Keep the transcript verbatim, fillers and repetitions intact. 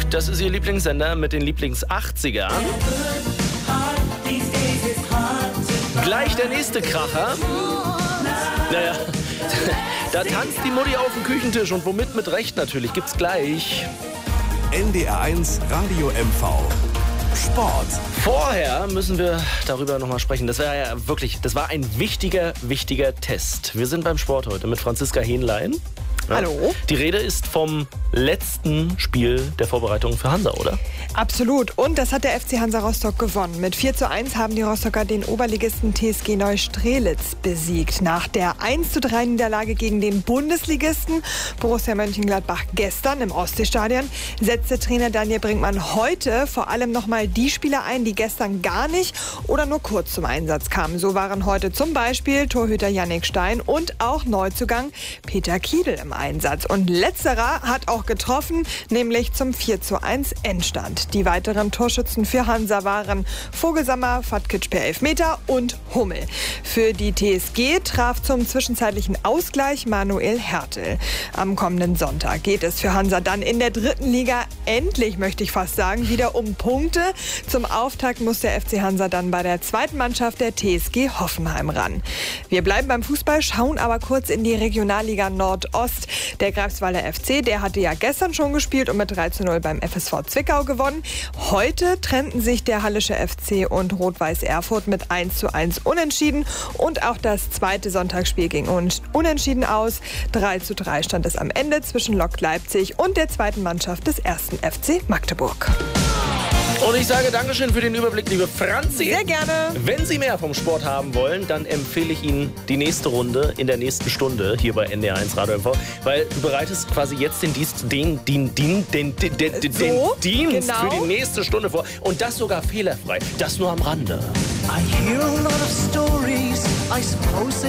Das ist Ihr Lieblingssender mit den Lieblings-achtzigern. Gleich der nächste Kracher. Naja, da tanzt die Mutti auf dem Küchentisch und womit mit Recht natürlich. Gibt's gleich. N D R eins Radio M V. Sport. Vorher müssen wir darüber nochmal sprechen. Das war ja wirklich, das war ein wichtiger, wichtiger Test. Wir sind beim Sport heute mit Franziska Hähnlein. Ja. Hallo. Die Rede ist vom letzten Spiel der Vorbereitung für Hansa, oder? Absolut. Und das hat der F C Hansa Rostock gewonnen. Mit vier zu eins haben die Rostocker den Oberligisten T S G Neustrelitz besiegt. Nach der eins zu drei Niederlage gegen den Bundesligisten Borussia Mönchengladbach gestern im Ostseestadion setzte Trainer Daniel Brinkmann heute vor allem nochmal die Spieler ein, die gestern gar nicht oder nur kurz zum Einsatz kamen. So waren heute zum Beispiel Torhüter Jannik Stein und auch Neuzugang Peter Kiedl im Einsatz. Und letzterer hat auch getroffen, nämlich zum vier zu eins Endstand. Die weiteren Torschützen für Hansa waren Vogelsammer, Fatkic per Elfmeter und Hummel. Für die T S G traf zum zwischenzeitlichen Ausgleich Manuel Hertel. Am kommenden Sonntag geht es für Hansa dann in der dritten Liga endlich, möchte ich fast sagen, wieder um Punkte. Zum Auftakt muss der F C Hansa dann bei der zweiten Mannschaft der T S G Hoffenheim ran. Wir bleiben beim Fußball, schauen aber kurz in die Regionalliga Nordost. Der Greifswalder F C, der hatte ja gestern schon gespielt und mit drei zu null beim F S V Zwickau gewonnen. Heute trennten sich der Hallische F C und Rot-Weiß Erfurt mit eins zu eins unentschieden. Und auch das zweite Sonntagsspiel ging unentschieden aus. drei zu drei stand es am Ende zwischen Lok Leipzig und der zweiten Mannschaft des ersten F C Magdeburg. Und ich sage Dankeschön für den Überblick, liebe Franzi. Sehr gerne. Wenn Sie mehr vom Sport haben wollen, dann empfehle ich Ihnen die nächste Runde in der nächsten Stunde hier bei N D R eins Radio M V, weil du bereitest quasi jetzt den Dienst, den, den, den, den, den, den, den So, Dienst genau. für die nächste Stunde vor. Und das sogar fehlerfrei. Das nur am Rande. I hear a lot of stories, I suppose they